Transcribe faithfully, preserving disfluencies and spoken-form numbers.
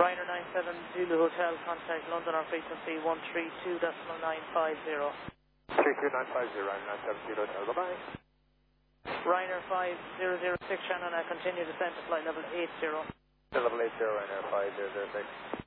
Ryanair nine seven Zulu Hotel, contact London on frequency one three two point nine five zero. three two nine five zero, Ryanair nine seven Zulu Hotel, bye-bye. Ryanair five zero zero six Shannon, I continue descent to flight level eight zero. Level eight zero, Ryanair five zero zero six.